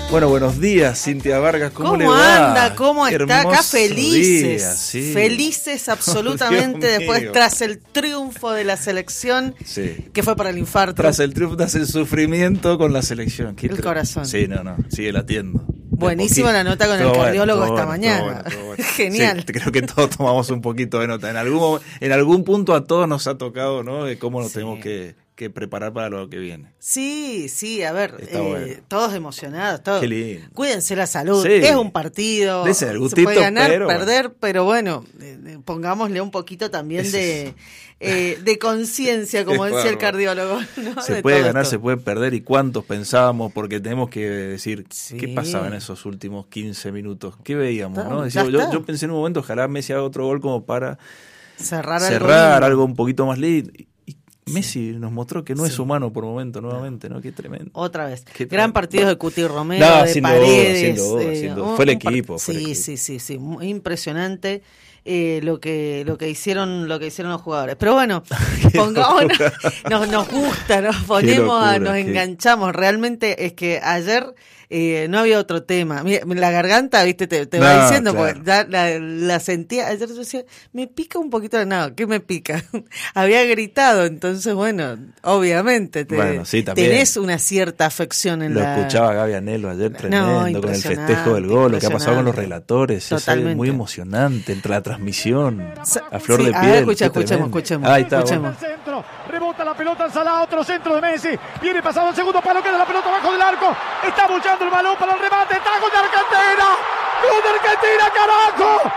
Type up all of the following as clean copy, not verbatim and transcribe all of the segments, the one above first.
Bueno, buenos días, Cintia Vargas, ¿cómo le va? ¿Cómo anda? ¿Cómo está? Acá felices, día, sí. Felices absolutamente después, tras el triunfo de la selección, sí. Que fue para el infarto. Tras el triunfo, tras el sufrimiento con la selección. El corazón. Sí, no, sigue latiendo. Buenísima la nota con el cardiólogo esta mañana. Todo bueno. Genial. Sí, creo que todos tomamos un poquito de nota. En algún punto a todos nos ha tocado, ¿no? De cómo nos tenemos que preparar para lo que viene. Sí, a ver, bueno. Todos emocionados, todos. Qué lindo. Cuídense la salud, Sí. Es un partido, Dese el gustito, se puede ganar, pero perder, pero bueno, pongámosle un poquito también de conciencia, como decía el cardiólogo, ¿no? Se puede ganar, se puede perder, y cuántos pensábamos, porque tenemos que decir, sí. ¿Qué pasaba en esos últimos 15 minutos? ¿Qué veíamos? ¿No? Decíamos, yo pensé en un momento, ojalá Messi haga otro gol como para cerrar algo un poquito más lindo. Messi nos mostró que no es humano por momento, nuevamente, ¿no? Qué tremendo. Otra vez. Gran partido de Cuti Romero, de Paredes. Sin duda. Fue el equipo. Sí. Muy impresionante lo que hicieron los jugadores. Pero bueno, pongámonos, nos gusta, nos ponemos, nos enganchamos. Realmente es que ayer no había otro tema. Mira, la garganta, viste, te va diciendo, claro. Porque la sentía. Ayer yo decía, me pica un poquito de nada. ¿Qué me pica? Había gritado, entonces, bueno, obviamente tenés una cierta afección en Lo escuchaba Gaby Anhelo ayer, tremendo, con el festejo del gol, lo que ha pasado con los relatores. Es muy emocionante, entre la transmisión, a flor de piel. Escuchemos. Ahí está. Escuchemos. Centro, rebota la pelota al Salah, otro centro de Messi. Viene pasado el segundo palo, queda la pelota abajo del arco. Está bullando el balón para el remate. Está gol de Argentina. ¡Gol de Argentina, carajo!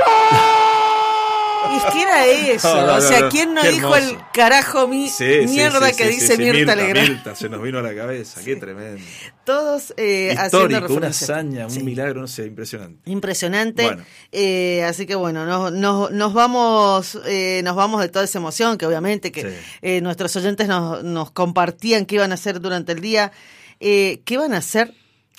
¡Gol! Es que era eso. ¿Quién no dijo el carajo mierda que dice Mirta Legrand? Mirta, se nos vino a la cabeza. Qué tremendo. Todos haciendo referencia. Una hazaña, un milagro, no sé, impresionante. Bueno. Así que bueno, nos vamos de toda esa emoción que obviamente nuestros oyentes nos compartían qué iban a hacer durante el día. ¿Qué van a hacer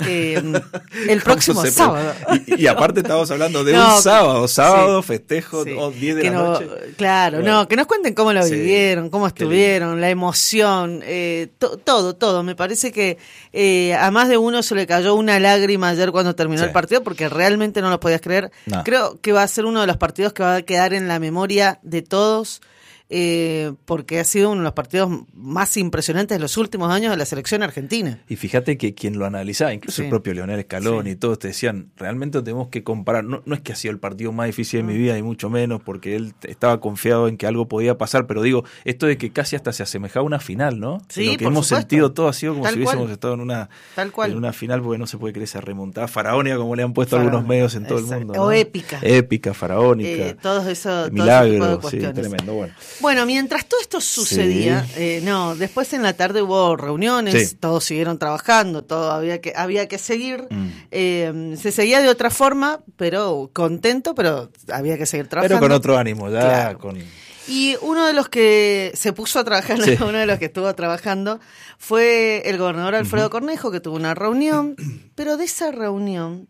el próximo sábado? Y aparte estamos hablando de un sábado, festejo, 10 de la noche. Claro, bueno. Que nos cuenten cómo lo vivieron, cómo estuvieron, la emoción, todo. Me parece que a más de uno se le cayó una lágrima ayer cuando terminó el partido, porque realmente no lo podías creer. No. Creo que va a ser uno de los partidos que va a quedar en la memoria de todos. Porque ha sido uno de los partidos más impresionantes de los últimos años de la selección argentina. Y fíjate que quien lo analizaba, incluso el propio Lionel Scaloni y todos te decían, realmente tenemos que comparar, no es que ha sido el partido más difícil de mi vida, ni mucho menos, porque él estaba confiado en que algo podía pasar, pero digo, esto de que casi hasta se asemejaba a una final, ¿no? Sí, lo que hemos sentido todo ha sido como si hubiésemos estado en una final, porque no se puede creer esa remontada faraónica, como le han puesto algunos medios en todo el mundo, ¿no? O épica. Épica, faraónica. Todos esos milagros, tremendo, Bueno, mientras todo esto sucedía, después en la tarde hubo reuniones, todos siguieron trabajando, todo había que seguir, se seguía de otra forma, pero contento, pero había que seguir trabajando. Pero con otro ánimo, ya con... Y uno de los que se puso a trabajar, uno de los que estuvo trabajando, fue el gobernador Alfredo Cornejo, que tuvo una reunión, pero de esa reunión,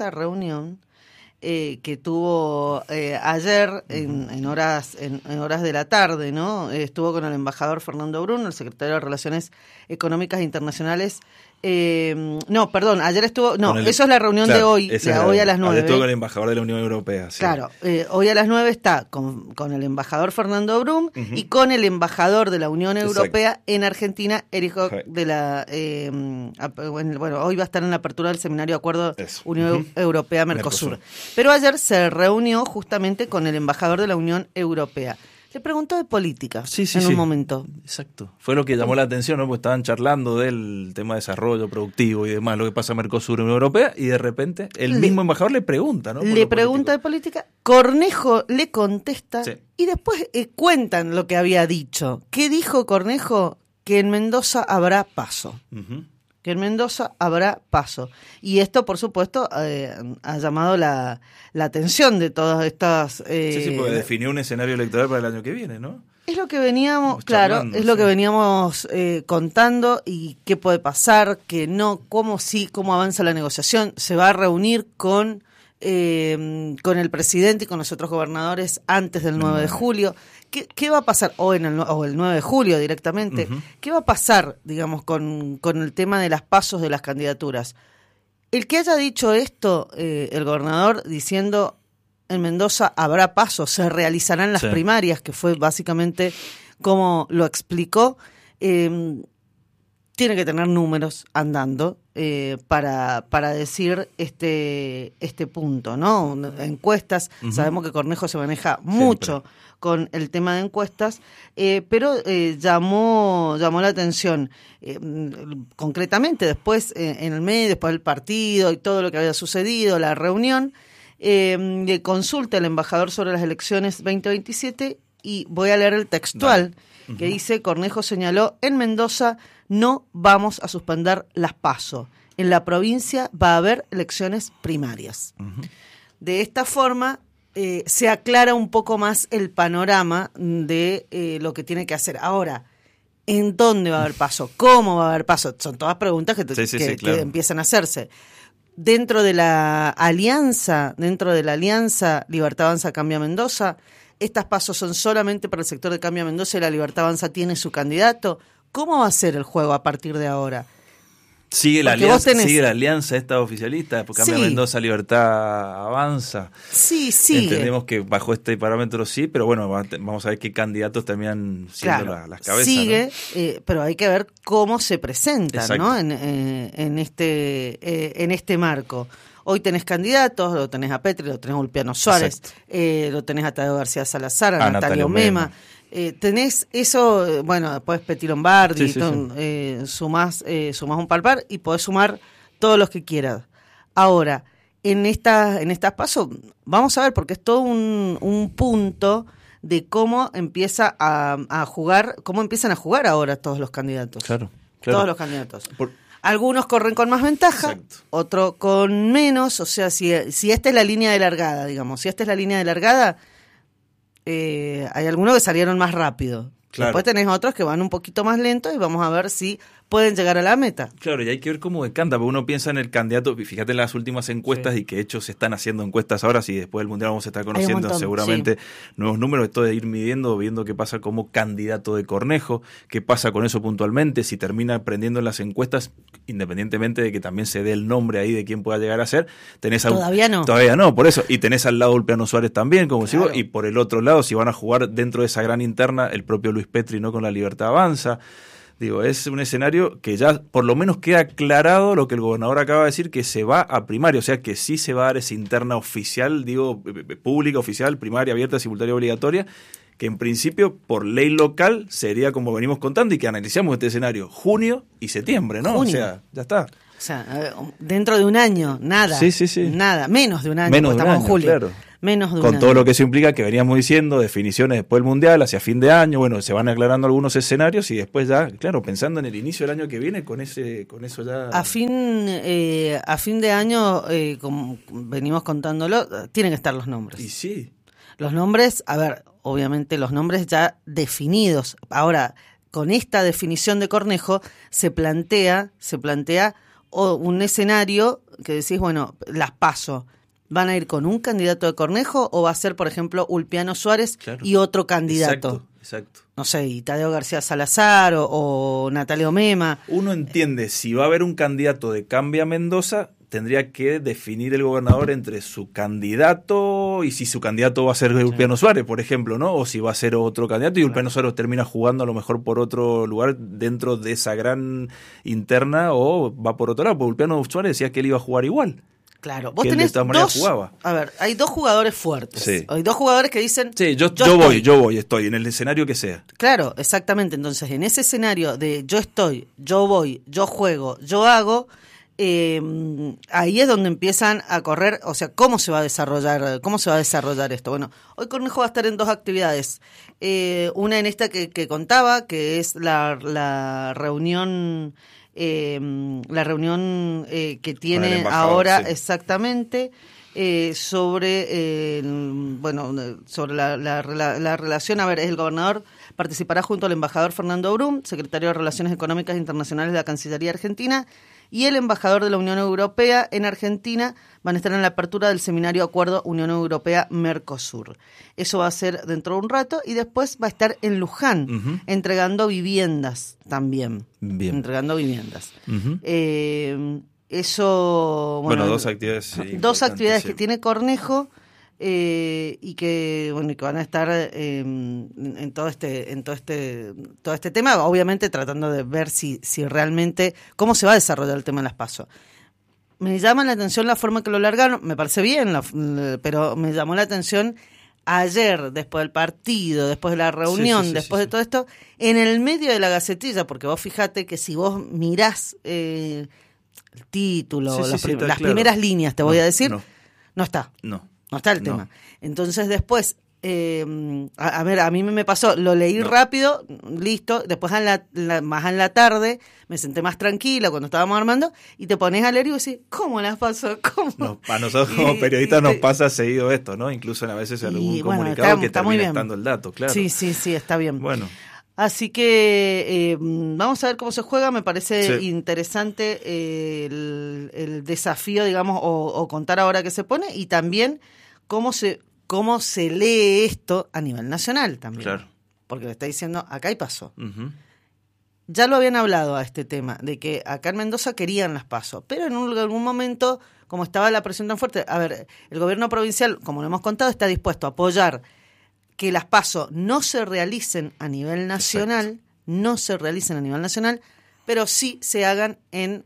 que tuvo ayer en horas de la tarde, ¿no? Estuvo con el embajador Fernando Bruno, el secretario de Relaciones Económicas Internacionales. Ayer estuvo... eso es la reunión de hoy, hoy a las 9. Estuvo con el embajador de la Unión Europea. Sí. Claro, hoy a las 9 está con el embajador Fernando Brum y con el embajador de la Unión Europea en Argentina, Eric Hock, de la... hoy va a estar en la apertura del seminario de acuerdo Unión Europea-Mercosur. Pero ayer se reunió justamente con el embajador de la Unión Europea. Le preguntó de política en un momento. Exacto. Fue lo que llamó la atención, ¿no? Porque estaban charlando del tema de desarrollo productivo y demás, lo que pasa en Mercosur y Unión Europea, y de repente el mismo embajador le pregunta, ¿no? Le pregunta de política, Cornejo le contesta y después cuentan lo que había dicho. ¿Qué dijo Cornejo? Que en Mendoza habrá paso. Que en Mendoza habrá paso. Y esto, por supuesto, ha llamado la atención de todas estas... porque definió un escenario electoral para el año que viene, ¿no? Es lo que veníamos, lo que veníamos contando y qué puede pasar, que no, cómo avanza la negociación. Se va a reunir con el presidente y con los otros gobernadores antes del 9 de julio. ¿Qué va a pasar? O el 9 de julio directamente. ¿Qué va a pasar, digamos, con el tema de las pasos de las candidaturas? El que haya dicho esto, el gobernador diciendo en Mendoza habrá PASO, se realizarán las primarias, que fue básicamente como lo explicó, tiene que tener números andando para decir este punto, ¿no? Encuestas, sabemos que Cornejo se maneja mucho con el tema de encuestas, pero llamó la atención concretamente después en el medio, después del partido y todo lo que había sucedido, la reunión, consulta al embajador sobre las elecciones 2027 y voy a leer el textual que dice: Cornejo señaló, en Mendoza no vamos a suspender las PASO. En la provincia va a haber elecciones primarias. De esta forma se aclara un poco más el panorama de lo que tiene que hacer. Ahora, ¿en dónde va a haber PASO? ¿Cómo va a haber PASO? Son todas preguntas que empiezan a hacerse. Dentro de la alianza Libertad Avanza Cambia Mendoza, estas PASO son solamente para el sector de Cambia Mendoza y la Libertad Avanza tiene su candidato. ¿Cómo va a ser el juego a partir de ahora? Sigue la alianza esta oficialista, porque Cambia Mendoza, Libertad Avanza. Sí, sigue. Entendemos que bajo este parámetro sí, pero bueno, vamos a ver qué candidatos terminan siendo las cabezas. Sigue, ¿no? Pero hay que ver cómo se presentan, ¿no? En este marco. Hoy tenés candidatos, lo tenés a Petri, lo tenés a Ulpiano Suárez, lo tenés a Tadeo García Salazar, a Natalio Mema. Tenés eso, bueno, después Peti Lombardi, sumás un par y podés sumar todos los que quieras. Ahora, en estas PASO, vamos a ver, porque es todo un punto de cómo empieza a jugar, cómo empiezan a jugar ahora todos los candidatos. Claro. Todos los candidatos. Algunos corren con más ventaja, otros con menos, o sea, si esta es la línea de largada, digamos, hay algunos que salieron más rápido. Claro. Después tenés otros que van un poquito más lentos y vamos a ver si pueden llegar a la meta. Claro, y hay que ver cómo decanta, porque uno piensa en el candidato, fíjate en las últimas encuestas y que de hecho se están haciendo encuestas ahora, si después del Mundial vamos a estar conociendo seguramente nuevos números, esto de ir viendo qué pasa como candidato de Cornejo, qué pasa con eso puntualmente, si termina aprendiendo en las encuestas, independientemente de que también se dé el nombre ahí de quién pueda llegar a ser, Todavía no, por eso, y tenés al lado Ulpiano Suárez también, como digo, y por el otro lado, si van a jugar dentro de esa gran interna, el propio Luis Petri, ¿no? Con la Libertad Avanza. Digo, es un escenario que ya por lo menos queda aclarado lo que el gobernador acaba de decir, que se va a primaria, o sea que sí se va a dar esa interna oficial, digo, pública, oficial, primaria, abierta, simultánea, obligatoria, que en principio por ley local sería como venimos contando y que analizamos este escenario, junio y septiembre, ¿no? Junio. O sea, ya está. O sea, dentro de un año, nada. Nada, menos de un año, estamos en julio. Claro. Menos de un con año. Todo lo que eso implica, que veníamos diciendo, definiciones después del Mundial, hacia fin de año, bueno, se van aclarando algunos escenarios y después ya, claro, pensando en el inicio del año que viene, con eso ya... A fin de año, como venimos contándolo, tienen que estar los nombres. Y sí. Los nombres, a ver, obviamente los nombres ya definidos. Ahora, con esta definición de Cornejo, se plantea un escenario que decís, bueno, las PASO. ¿Van a ir con un candidato de Cornejo o va a ser, por ejemplo, Ulpiano Suárez y otro candidato? Exacto. No sé, y Tadeo García Salazar o Natalio Mema. Uno entiende, si va a haber un candidato de Cambia Mendoza, tendría que definir el gobernador entre su candidato y si su candidato va a ser Ulpiano Suárez, por ejemplo, ¿no? O si va a ser otro candidato y Ulpiano Suárez termina jugando a lo mejor por otro lugar dentro de esa gran interna o va por otro lado. Porque Ulpiano Suárez decía que él iba a jugar igual. Claro, vos tenés jugaba. A ver, hay dos jugadores fuertes. Sí. Hay dos jugadores que dicen... Sí, yo estoy en el escenario que sea. Claro, exactamente. Entonces, en ese escenario de yo estoy, yo voy, yo juego, yo hago, ahí es donde empiezan a correr, o sea, ¿cómo se va a desarrollar esto? Bueno, hoy Cornejo va a estar en dos actividades. Una en esta que contaba, que es la reunión... que tiene ahora exactamente sobre la relación. A ver, el gobernador participará junto al embajador Fernando Brum, secretario de Relaciones Económicas Internacionales de la Cancillería Argentina, y el embajador de la Unión Europea en Argentina. Van a estar en la apertura del seminario Acuerdo Unión Europea-Mercosur. Eso va a ser dentro de un rato y después va a estar en Luján, entregando viviendas también. Bien. Entregando viviendas. Eso... Bueno, dos actividades. Dos actividades que tiene Cornejo y que van a estar en todo este tema, obviamente tratando de ver si realmente cómo se va a desarrollar el tema de las PASO. Me llama la atención la forma que lo largaron, me parece bien, pero me llamó la atención ayer, después del partido, después de la reunión, después de todo esto, en el medio de la gacetilla, porque vos fijate que si vos mirás el título, las primeras líneas, te voy a decir, no está. No está el tema. Entonces después, a ver, a mí me pasó, lo leí rápido, listo, después más en la tarde me senté más tranquila cuando estábamos armando y te pones a leer y vos decís, ¿cómo las pasó? ¿Cómo? A nosotros como periodistas nos pasa seguido esto, ¿no? Incluso a veces algún comunicado que termina estando el dato, claro. Sí, está bien. Bueno. Así que vamos a ver cómo se juega. Me parece interesante el desafío, digamos, o contar ahora qué se pone y también cómo se lee esto a nivel nacional también. Claro. Porque le está diciendo, acá hay PASO. Uh-huh. Ya lo habían hablado a este tema, de que acá en Mendoza querían las PASO, pero en algún momento, como estaba la presión tan fuerte, a ver, el gobierno provincial, como lo hemos contado, está dispuesto a apoyar que las PASO no se realicen a nivel nacional, pero sí se hagan en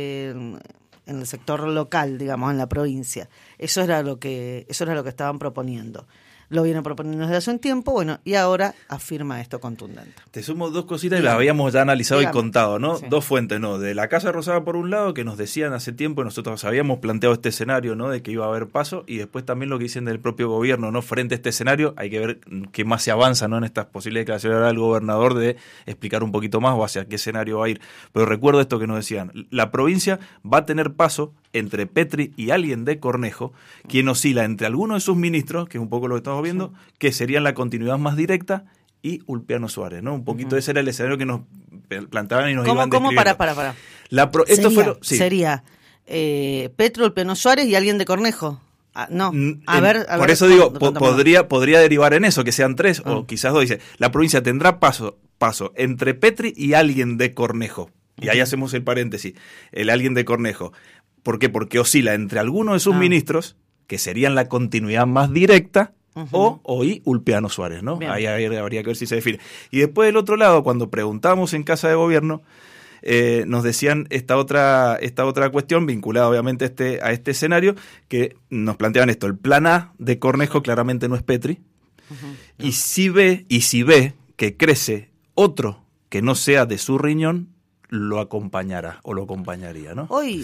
el sector local, digamos, en la provincia. Eso era lo que estaban proponiendo. Lo vienen proponiendo desde hace un tiempo, bueno, y ahora afirma esto contundente. Te sumo dos cositas y las habíamos ya analizado y contado, ¿no? Sí. Dos fuentes, ¿no? De la Casa Rosada por un lado, que nos decían hace tiempo, y nosotros habíamos planteado este escenario, ¿no? De que iba a haber PASO, y después también lo que dicen del propio gobierno, ¿no? Frente a este escenario, hay que ver qué más se avanza, ¿no? En estas posibles declaraciones del gobernador de explicar un poquito más o hacia qué escenario va a ir. Pero recuerdo esto que nos decían, la provincia va a tener PASO entre Petri y alguien de Cornejo, quien oscila entre algunos de sus ministros, que es un poco lo que estamos viendo, que serían la continuidad más directa, y Ulpiano Suárez, ¿no? Un poquito ese era el escenario que nos plantaban y nos iban describiendo. ¿Cómo? Para. Sería Petro, Ulpiano Suárez y alguien de Cornejo. No, por eso digo, podría derivar en eso, que sean tres o quizás dos. Dice, la provincia tendrá paso entre Petri y alguien de Cornejo. Y ahí hacemos el paréntesis, el alguien de Cornejo. ¿Por qué? Porque oscila entre algunos de sus ministros, que serían la continuidad más directa, o Ulpiano Suárez, ¿no? Ahí habría que ver si se define. Y después del otro lado, cuando preguntamos en Casa de Gobierno, nos decían esta otra cuestión vinculada obviamente a este escenario, que nos planteaban esto: el plan A de Cornejo claramente no es Petri, y si ve que crece otro que no sea de su riñón, lo acompañará o lo acompañaría, ¿no? Hoy,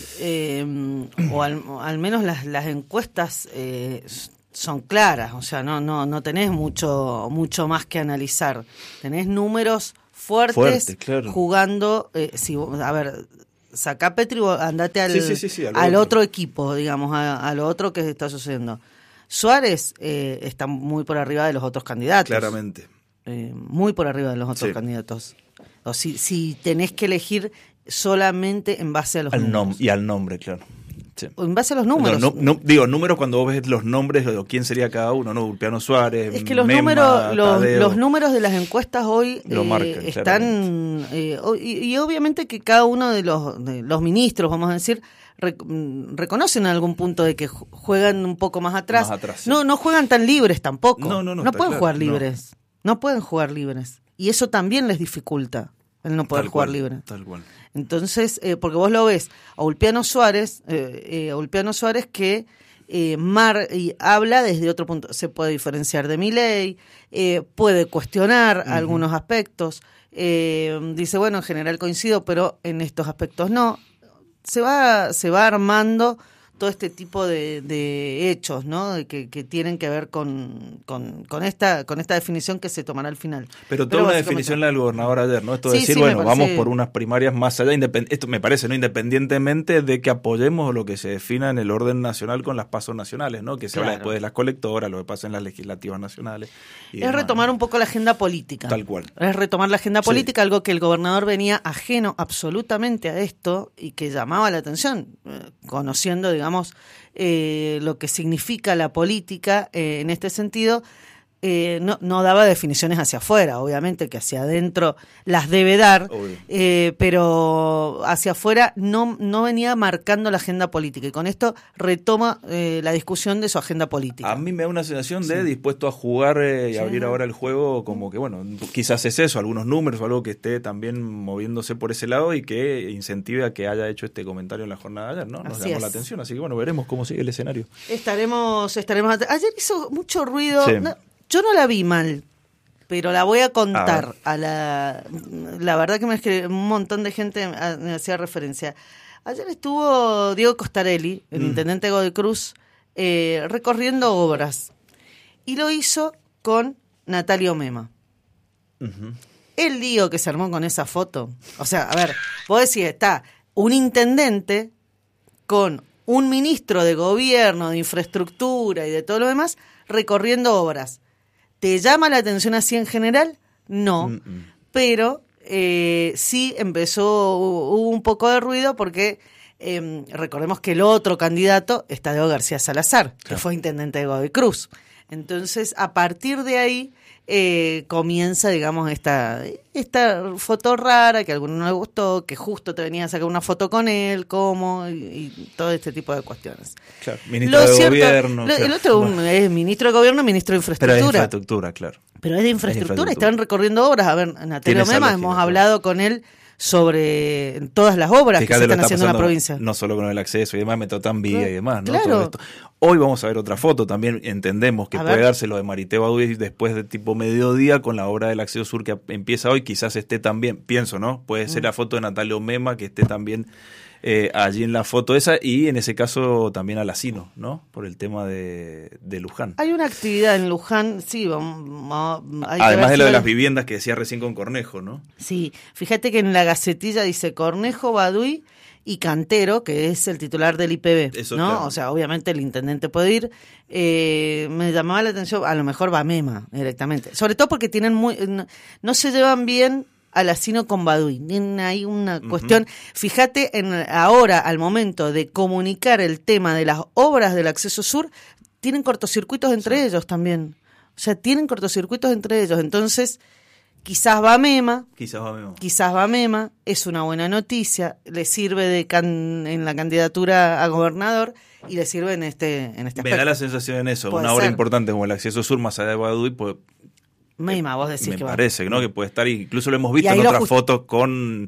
o al menos las encuestas son claras, o sea, no tenés mucho más que analizar, tenés números fuertes claro. Jugando, sacá a Petri, andate al otro equipo, digamos, a lo otro que está sucediendo. Suárez está muy por arriba de los otros candidatos. Claramente. Muy por arriba de los otros candidatos. O si tenés que elegir solamente en base a los números. Y al nombre, claro. Sí. En base a los números. Digo, números cuando vos ves los nombres de quién sería cada uno, ¿no? Ulpiano Suárez, es que los números de las encuestas hoy están... y obviamente que cada uno de los ministros, vamos a decir, reconocen en algún punto de que juegan un poco más atrás. Sí. No juegan tan libres tampoco. No pueden jugar libres. No pueden jugar libres. Y eso también les dificulta el no poder jugar libre. Tal cual. Entonces, porque vos lo ves a Ulpiano Suárez que habla desde otro punto. Se puede diferenciar de Milei, puede cuestionar algunos aspectos. Dice, bueno, en general coincido, pero en estos aspectos no. Se va armando todo este tipo de hechos, ¿no? Que tienen que ver con esta definición que se tomará al final. Pero toda una definición la del gobernador ayer, ¿no? Esto de decir, vamos por unas primarias más allá, esto me parece, ¿no? Independientemente de que apoyemos lo que se defina en el orden nacional con las pasos nacionales, ¿no? Que se habla después de las colectoras, lo que pasa en las legislativas nacionales. Es retomar un poco la agenda política. Tal cual. Es retomar la agenda política, algo que el gobernador venía ajeno absolutamente a esto y que llamaba la atención, conociendo, digamos, lo que significa la política en este sentido. no daba definiciones hacia afuera, obviamente que hacia adentro las debe dar, pero hacia afuera no venía marcando la agenda política, y con esto retoma la discusión de su agenda política. A mí me da una sensación de dispuesto a jugar y abrir ahora el juego, como que bueno, quizás es eso, algunos números o algo que esté también moviéndose por ese lado y que incentive a que haya hecho este comentario en la jornada de ayer, ¿no? Nos llamó la atención, así que bueno, veremos cómo sigue el escenario. Estaremos ayer hizo mucho ruido. Yo no la vi mal, pero la voy a contar. La verdad que un montón de gente me hacía referencia. Ayer estuvo Diego Costarelli, el intendente de Godoy Cruz, recorriendo obras. Y lo hizo con Natalio Mema. El lío que se armó con esa foto. O sea, a ver, vos decís, está un intendente con un ministro de gobierno, de infraestructura y de todo lo demás, recorriendo obras. ¿Te llama la atención así en general? No, pero sí hubo un poco de ruido porque recordemos que el otro candidato es Tadeo García Salazar, que fue intendente de Godoy Cruz. Entonces, a partir de ahí comienza, digamos, esta foto rara que a algunos no les gustó, que justo te venía a sacar una foto con él, y todo este tipo de cuestiones. Claro, ministro de Gobierno. El otro es ministro de Gobierno, ministro de Infraestructura. Pero es de infraestructura, claro. Pero es de infraestructura, estaban recorriendo obras. A ver, Natalio Mema, hemos hablado con él sobre todas las obras que se están haciendo en la provincia. No solo con el acceso y demás, Metrotranvía y demás, ¿no? Claro. Todo esto. Hoy vamos a ver otra foto, también entendemos que puede darse lo de Marité Baduy después de tipo mediodía con la obra del acceso sur que empieza hoy, quizás esté también, pienso, ¿no? Puede ser la foto de Natalio Mema que esté también allí en la foto esa, y en ese caso también Alacino, ¿no? Por el tema de Luján. Hay una actividad en Luján, sí, además de lo de las viviendas que decía recién con Cornejo, ¿no? Sí, fíjate que en la Gacetilla dice Cornejo, Baduy y Cantero, que es el titular del IPB, eso, ¿no? Claro. O sea, obviamente el intendente puede ir. Me llamaba la atención, a lo mejor va Mema directamente, sobre todo porque tienen no se llevan bien Alacino con Baduy. Hay una cuestión. Fíjate, ahora, al momento de comunicar el tema de las obras del acceso sur, tienen cortocircuitos entre ellos también. O sea, tienen cortocircuitos entre ellos. Entonces, quizás va Mema. Es una buena noticia. Le sirve en la candidatura a gobernador y le sirve en este aspecto. Me da la sensación en eso. Una obra importante como el acceso sur, más allá de Baduy, pues. Mema, vos decís me que parece, ¿no? Que puede estar, incluso lo hemos visto en otras fotos con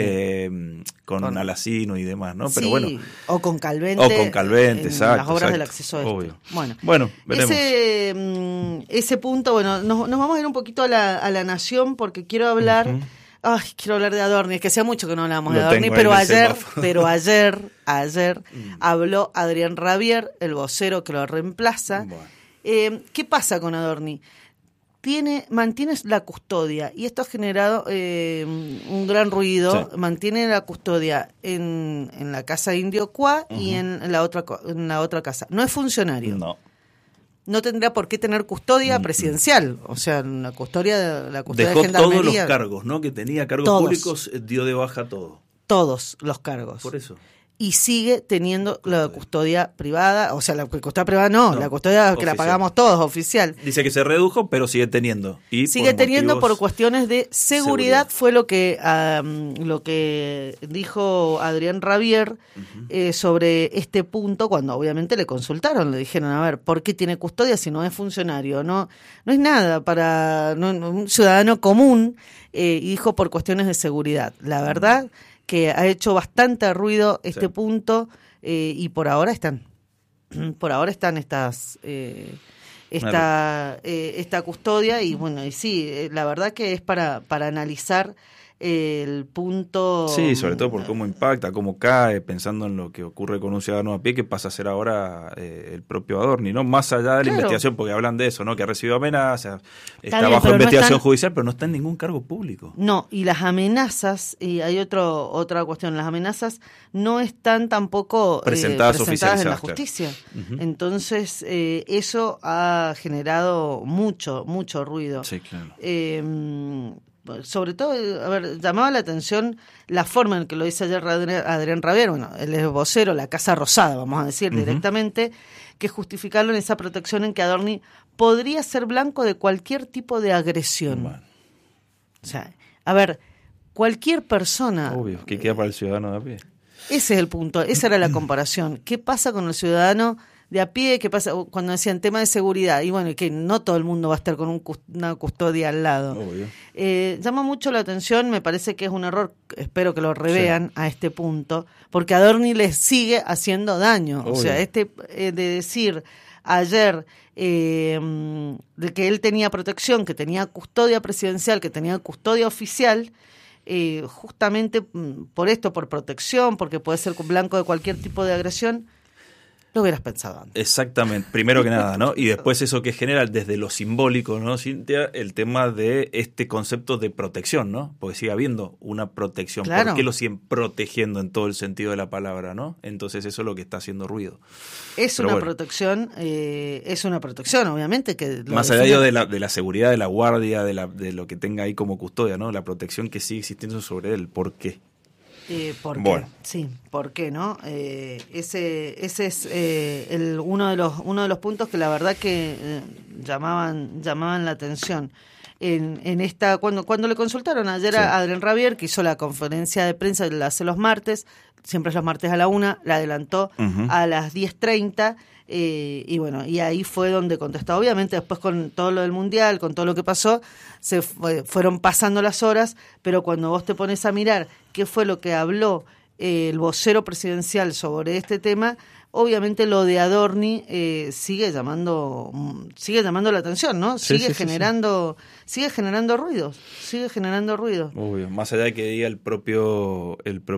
Alacino y demás, ¿no? Pero bueno. O con Calvente. Exacto. Las obras del acceso obvio. Bueno, veremos. Ese punto, bueno, nos vamos a ir un poquito a la Nación porque quiero hablar. Quiero hablar de Adorni, es que hacía mucho que no hablábamos de Adorni, pero ayer habló Adrián Rabier, el vocero que lo reemplaza. Bueno. ¿Qué pasa con Adorni? Mantiene la custodia, y esto ha generado un gran ruido. Sí. Mantiene la custodia en la casa Indio Cuá y en la otra casa. No es funcionario. No tendría por qué tener custodia presidencial, o sea, la custodia de Dejó Gendarmería. Todos los cargos, ¿no? Que tenía cargos públicos, dio de baja todo. Todos los cargos. Por eso. Y sigue teniendo la custodia privada, o sea, la custodia privada no, la custodia que oficial. La pagamos todos, oficial. Dice que se redujo, pero sigue teniendo. Y sigue teniendo por cuestiones de seguridad. Fue lo que dijo Adrián Rabier sobre este punto, cuando obviamente le consultaron, le dijeron, a ver, ¿por qué tiene custodia si no es funcionario? No es nada para un ciudadano común, y dijo por cuestiones de seguridad. La verdad que ha hecho bastante ruido este punto, y por ahora están esta custodia, y bueno, y sí, la verdad que es para analizar el punto. Sí, sobre todo por cómo impacta, cómo cae, pensando en lo que ocurre con un ciudadano a pie, que pasa a ser ahora el propio Adorni, ¿no? Más allá de la investigación, porque hablan de eso, ¿no? Que ha recibido amenazas, está bajo investigación judicial, pero no está en ningún cargo público. No, y las amenazas, y hay otra cuestión, las amenazas no están tampoco presentadas en la justicia. Claro. Entonces, eso ha generado mucho ruido. Sí, claro. sobre todo, a ver, llamaba la atención la forma en que lo dice ayer Adrián Rabier, bueno, él es vocero, la Casa Rosada, vamos a decir directamente, que justificarlo en esa protección en que Adorni podría ser blanco de cualquier tipo de agresión. Bueno. O sea, a ver, cualquier persona... Obvio, que queda para el ciudadano de a pie. Ese es el punto, esa era la comparación. ¿Qué pasa con el ciudadano de a pie? ¿Qué pasa cuando decían tema de seguridad? Y bueno, que no todo el mundo va a estar con una custodia al lado. Llama mucho la atención, me parece que es un error, espero que lo revean a este punto, porque Adorni les sigue haciendo daño. Obvio. O sea, de decir ayer de que él tenía protección, que tenía custodia presidencial, que tenía custodia oficial, justamente por esto, por protección, porque puede ser blanco de cualquier tipo de agresión, lo hubieras pensado antes. Exactamente, primero que nada, ¿no? Y después eso que genera desde lo simbólico, ¿no, Cintia? El tema de este concepto de protección, ¿no? Porque sigue habiendo una protección. Claro. ¿Por qué lo siguen protegiendo en todo el sentido de la palabra, no? Entonces eso es lo que está haciendo ruido. Es una protección, obviamente. Que más allá de la seguridad, de la guardia, de lo que tenga ahí como custodia, ¿no? La protección que sigue existiendo sobre él. ¿Por qué? ¿Por qué? Bueno. Sí, ¿por qué no? Ese es uno de los puntos que la verdad que llamaban la atención. En esta cuando le consultaron ayer a Adrián Rabier, que hizo la conferencia de prensa, la hace los martes, siempre es los martes a la 1, la adelantó a las 10:30, y bueno, y ahí fue donde contestó. Obviamente después con todo lo del Mundial, con todo lo que pasó, fueron pasando las horas, pero cuando vos te pones a mirar qué fue lo que habló el vocero presidencial sobre este tema, obviamente lo de Adorni sigue llamando la atención, ¿no? Sigue generando ruidos. Obvio, más allá de que diga el propio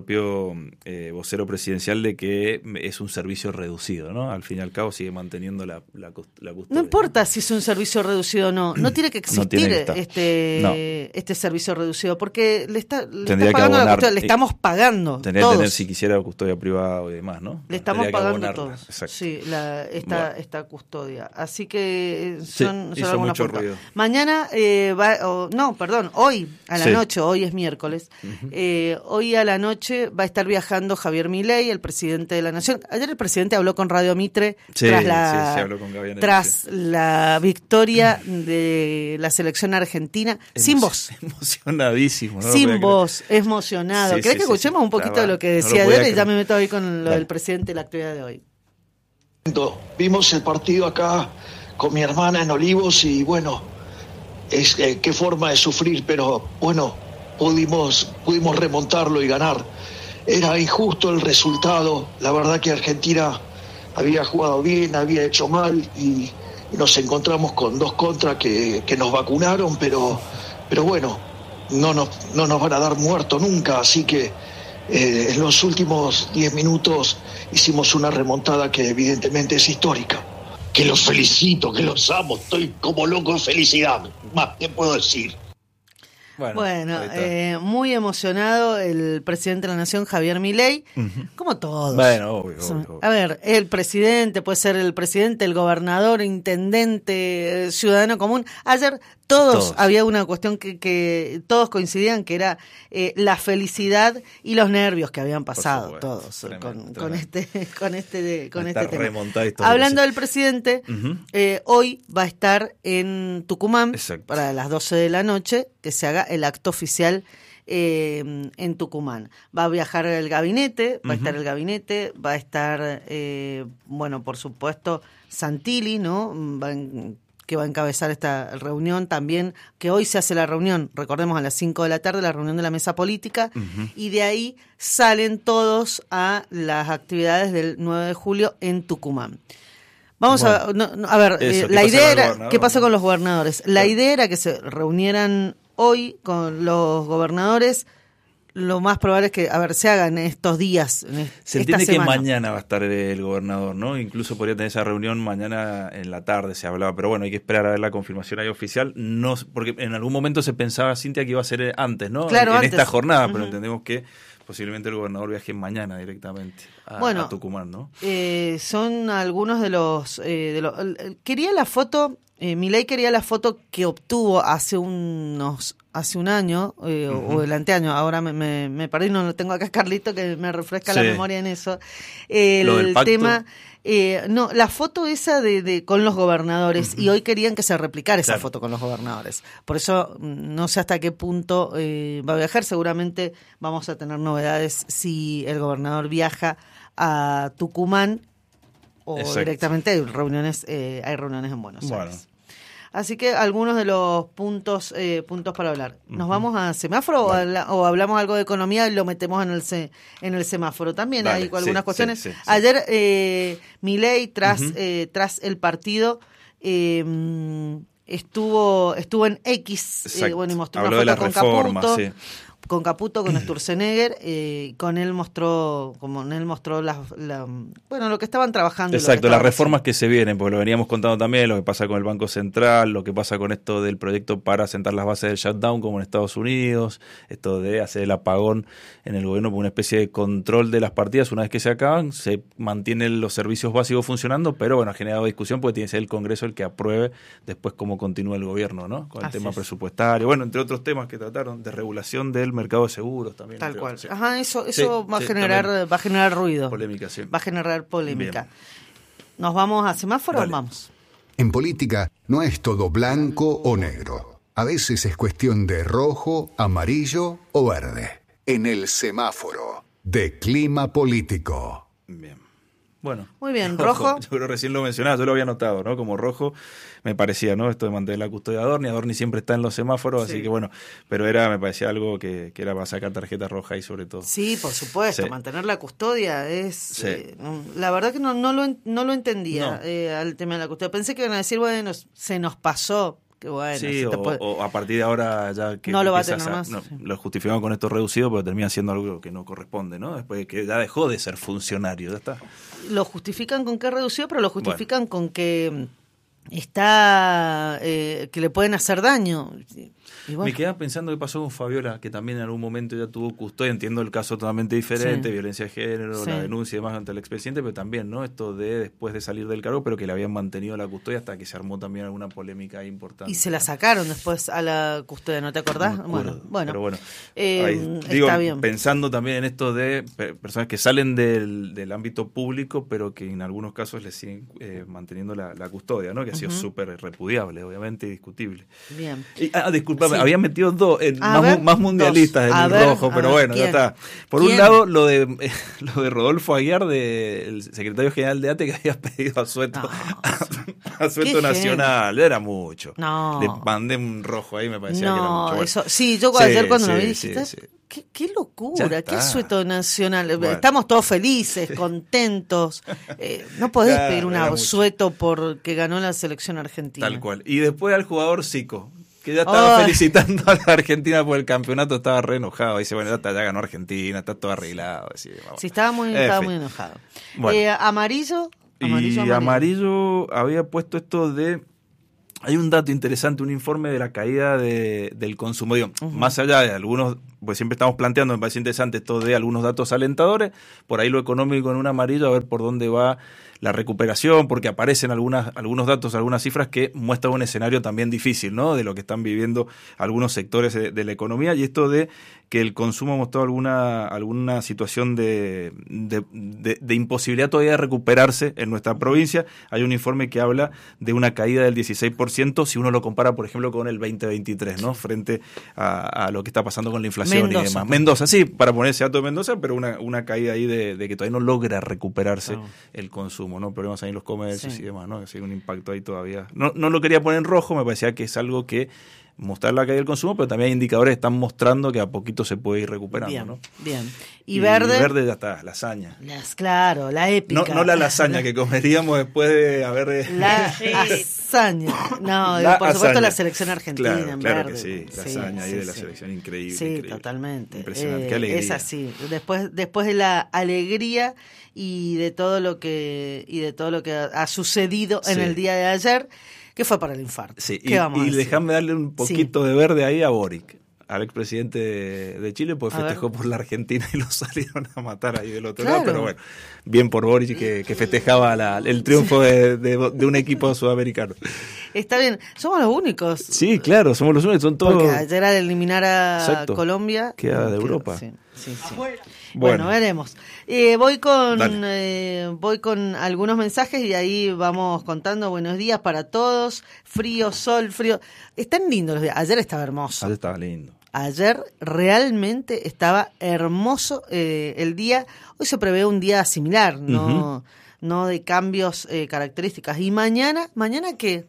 vocero presidencial de que es un servicio reducido, ¿no? Al fin y al cabo sigue manteniendo la custodia. No importa si es un servicio reducido o no tiene que existir este servicio reducido, porque le estamos pagando la custodia, le estamos pagando. Tendría que tener, si quisiera, custodia privada y demás, ¿no? Le estamos pagando todos. Sí, esta custodia. Así que son algunas mucho ruido. Mañana hoy a la noche, hoy es miércoles, hoy a la noche va a estar viajando Javier Milei, el presidente de la Nación. Ayer el presidente habló con Radio Mitre tras la victoria de la selección argentina, sin voz. Emocionadísimo. ¿No? Sin voz, emocionado. ¿Querés que escuchemos un poquito de lo que decía ayer? Y ya me meto ahí con lo del presidente y la actividad de hoy. Vimos el partido acá con mi hermana en Olivos y bueno, qué forma de sufrir, pero bueno, pudimos remontarlo y ganar. Era injusto el resultado, la verdad que Argentina había jugado bien, había hecho mal y nos encontramos con 2 contras que nos vacunaron, pero bueno, no nos van a dar muerto nunca, así que en los últimos 10 minutos hicimos una remontada que evidentemente es histórica. Que los felicito, que los amo, estoy como loco de felicidad. Más, ¿qué puedo decir? Bueno, muy emocionado el presidente de la Nación, Javier Milei, como todos. Bueno, obvio. A ver, el presidente, puede ser el presidente, el gobernador, intendente, ciudadano común. Ayer todos había una cuestión que todos coincidían, que era la felicidad y los nervios que habían pasado todos con este tema. Hablando del presidente, hoy va a estar en Tucumán para las 12 de la noche que se haga el acto oficial en Tucumán. Va a viajar el gabinete, va a estar el gabinete, va a estar, por supuesto, Santilli, ¿no? Que va a encabezar esta reunión también, que hoy se hace la reunión, recordemos a las 5 de la tarde, la reunión de la mesa política, y de ahí salen todos a las actividades del 9 de julio en Tucumán. Vamos a ver, la idea era, ¿qué pasa con los gobernadores? La idea era que se reunieran hoy con los gobernadores. Lo más probable es que, se hagan estos días. Se entiende que mañana va a estar el gobernador, ¿no? Incluso podría tener esa reunión mañana en la tarde, se hablaba. Pero bueno, hay que esperar a ver la confirmación ahí oficial. No, porque en algún momento se pensaba, Cintia, que iba a ser antes, ¿no? Claro, en esta jornada, pero entendemos que posiblemente el gobernador viaje mañana directamente a Tucumán, ¿no? Son algunos de los... quería la foto Milei quería la foto que obtuvo hace un año o el anteaño. Ahora me perdí, no lo tengo acá, Carlito, que me refresca la memoria en eso. El tema... no, la foto esa de con los gobernadores, y hoy querían que se replicara esa foto con los gobernadores. Por eso no sé hasta qué punto va a viajar. Seguramente vamos a tener novedades si el gobernador viaja a Tucumán o directamente hay reuniones en Buenos Aires. Así que algunos de los puntos para hablar. ¿Nos vamos a semáforo o hablamos algo de economía y lo metemos en el semáforo? También hay algunas cuestiones. Sí. Ayer Milei, tras el partido, estuvo en X, y mostró habló una foto de con reforma, Caputo. Con Caputo, con Sturzenegger, con él mostró lo que estaban trabajando. Exacto, las reformas que se vienen, porque lo veníamos contando también, lo que pasa con el Banco Central, lo que pasa con esto del proyecto para sentar las bases del shutdown como en Estados Unidos, esto de hacer el apagón en el gobierno por una especie de control de las partidas. Una vez que se acaban, se mantienen los servicios básicos funcionando, pero ha generado discusión porque tiene que ser el Congreso el que apruebe después cómo continúa el gobierno, ¿no? Con el tema presupuestario, entre otros temas que trataron de regulación del mercado de seguros también. Tal cual. Ajá, eso va a generar ruido. Polémica, sí. Va a generar polémica. Bien. ¿Nos vamos a semáforo o vamos? En política no es todo blanco o negro. A veces es cuestión de rojo, amarillo o verde. En el semáforo de clima político. Bien. Bueno. Muy bien, rojo. Yo creo recién lo mencionaba, yo lo había notado, ¿no? Como rojo me parecía, ¿no? Esto de mantener la custodia de Adorni. Adorni siempre está en los semáforos, así que pero me parecía algo que era para sacar tarjeta roja y sobre todo. Sí, por supuesto, mantener la custodia es... la verdad que no lo entendía al tema de la custodia. Pensé que iban a decir, se nos pasó. Que o a partir de ahora ya que no lo va a tener más. Lo justificamos con esto reducido, pero termina siendo algo que no corresponde, ¿no? Después de que ya dejó de ser funcionario, ya está. Lo justifican con que es reducido, pero lo justifican con que está que le pueden hacer daño. Me quedaba pensando qué pasó con Fabiola, que también en algún momento ya tuvo custodia. Entiendo el caso totalmente diferente, violencia de género, la denuncia y demás ante el expresidente, pero también, ¿no? Esto de después de salir del cargo, pero que le habían mantenido la custodia hasta que se armó también alguna polémica importante. Y se la sacaron después a la custodia, ¿no te acordás? No bueno. Pero está bien. Pensando también en esto de personas que salen del ámbito público, pero que en algunos casos les siguen manteniendo la custodia, ¿no? Que ha sido súper repudiable, obviamente, y discutible. Bien. Disculpame, había metido dos más mundialistas en el rojo, pero ¿quién? Ya está. Por un lado, lo de Rodolfo Aguiar, el secretario general de ATE, que había pedido asueto nacional. Era mucho. No. Le mandé un rojo ahí, me parecía que era mucho. Eso, yo ayer cuando lo vi dije, qué locura, qué asueto nacional. Estamos todos felices, contentos. No podés pedir un asueto porque ganó la selección argentina. Tal cual. Y después al jugador Zico, que ya estaba felicitando a la Argentina por el campeonato, estaba re enojado. Dice, ya ganó Argentina, está todo arreglado. Así, sí, estaba muy enojado. Amarillo había puesto esto de... Hay un dato interesante, un informe de la caída del consumo. Más allá de algunos, pues siempre estamos planteando, me parece interesante esto de algunos datos alentadores, por ahí lo económico en un amarillo, a ver por dónde va la recuperación, porque aparecen algunos datos, algunas cifras que muestran un escenario también difícil, ¿no? De lo que están viviendo algunos sectores de la economía, y esto de que el consumo ha mostrado alguna situación de imposibilidad todavía de recuperarse en nuestra provincia. Hay un informe que habla de una caída del 16% si uno lo compara, por ejemplo, con el 2023, ¿no? Frente a lo que está pasando con la inflación y demás. Mendoza, sí, para poner ese dato de Mendoza, pero una caída ahí de que todavía no logra recuperarse el consumo, ¿no? Problemas ahí en los comercios y demás, ¿no? Así un impacto ahí todavía. No lo quería poner en rojo, me parecía que es algo que mostrar la caída del consumo, pero también hay indicadores que están mostrando que a poquito se puede ir recuperando, bien, ¿no? Bien. ¿Y verde? Verde ya está, lasaña. Claro, la épica. No la lasaña que comeríamos después de haber... La hazaña. No, por supuesto la selección argentina en claro verde. Que sí, lasaña ahí de la selección, increíble. Sí, increíble. Totalmente. Impresionante, qué alegría. Es así. Después de la alegría y de todo lo que ha sucedido en el día de ayer, que fue para el infarto. Sí, y déjame darle un poquito de verde ahí a Boric. al expresidente de Chile, pues festejó por la Argentina y lo salieron a matar ahí del otro lado, pero bueno, bien por Boric que festejaba el triunfo de un equipo sudamericano. Está bien, somos los únicos. Sí, claro, somos los únicos, son todos. Porque ayer al eliminar a Colombia queda de Europa. Sí. Bueno, veremos. Voy con algunos mensajes y ahí vamos contando. Buenos días para todos. Frío, sol, frío. Están lindos los días. Ayer estaba hermoso. Ayer estaba lindo. Ayer realmente estaba hermoso el día. Hoy se prevé un día similar, no de cambios características. ¿Y mañana? ¿Mañana qué?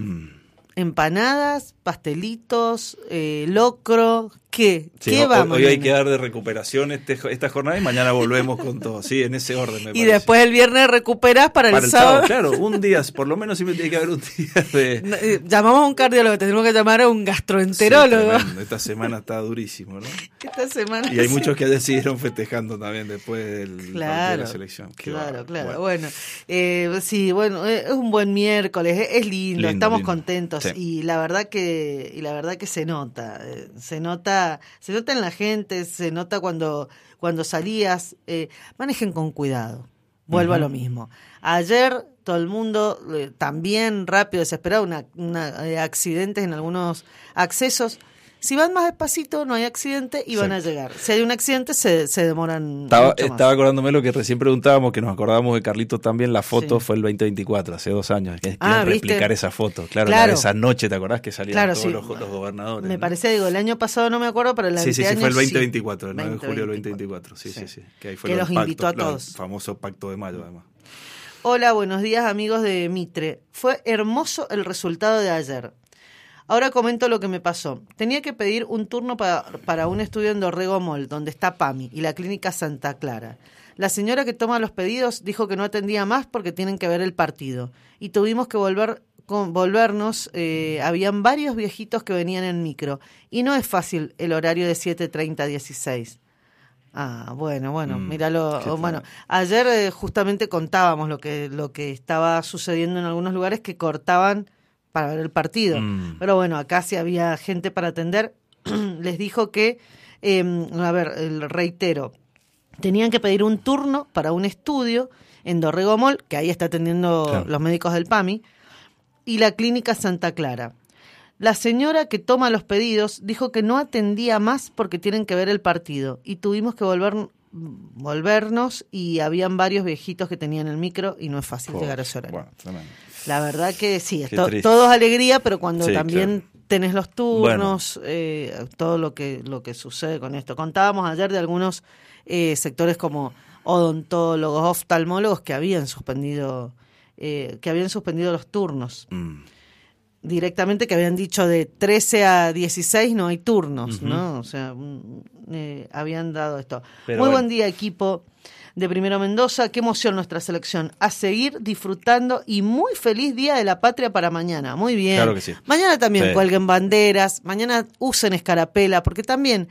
Empanadas, pastelitos, locro, ¿qué? Sí, ¿Qué va mañana? Hoy hay que dar de recuperación esta jornada y mañana volvemos con todo, sí, en ese orden me parece. Y después el viernes recuperás para el sábado. Claro, un día, por lo menos siempre tiene que haber un día de... Llamamos a un cardiólogo, tenemos que llamar a un gastroenterólogo. Sí, esta semana está durísimo, ¿no? Esta semana y hay muchos que decidieron festejando también después del partido de la selección. Claro. Bueno, sí, bueno, es un buen miércoles, es lindo, estamos contentos. Sí. Y la verdad que se nota en la gente, se nota cuando salías. Manejen con cuidado, vuelvo a lo mismo. Ayer todo el mundo también rápido, desesperado, accidentes en algunos accesos. Si van más despacito, no hay accidente y van a llegar. Si hay un accidente, se demoran mucho más. Estaba acordándome lo que recién preguntábamos, que nos acordábamos de Carlitos también. La foto fue el 2024, hace 2 años. Querían replicar esa foto. Claro. Esa noche, ¿te acordás que salían todos los gobernadores? Me parece, el año pasado no me acuerdo, pero el Sí, fue el 2024, el 9 de julio del 2024. Sí. Que ahí fue que los invitó a todos. El famoso Pacto de Mayo, además. Hola, buenos días, amigos de Mitre. Fue hermoso el resultado de ayer. Ahora comento lo que me pasó. Tenía que pedir un turno para un estudio en Dorrego Mall, donde está PAMI y la clínica Santa Clara. La señora que toma los pedidos dijo que no atendía más porque tienen que ver el partido. Y tuvimos que volvernos. Habían varios viejitos que venían en micro. Y no es fácil el horario de 7:30 a 16. Bueno, míralo. Bueno, ayer justamente contábamos lo que estaba sucediendo en algunos lugares que cortaban para ver el partido. Pero bueno, acá sí había gente para atender. Les dijo que, reitero, tenían que pedir un turno para un estudio en Dorrego Mall, que ahí está atendiendo los médicos del PAMI, y la clínica Santa Clara. La señora que toma los pedidos dijo que no atendía más porque tienen que ver el partido, y tuvimos que volvernos, y habían varios viejitos que tenían el micro, y no es fácil llegar a ese horario. Bueno, la verdad que sí, todo es alegría, pero cuando también tenés los turnos, todo lo que sucede con esto. Contábamos ayer de algunos sectores como odontólogos, oftalmólogos que habían suspendido los turnos. Directamente, que habían dicho de 13 a 16 no hay turnos, ¿no? O sea, habían dado esto. Pero muy buen día, equipo de Primero Mendoza. Qué emoción nuestra selección. A seguir disfrutando y muy feliz Día de la Patria para mañana. Muy bien. Claro que sí. Mañana también cuelguen banderas, mañana usen escarapela, porque también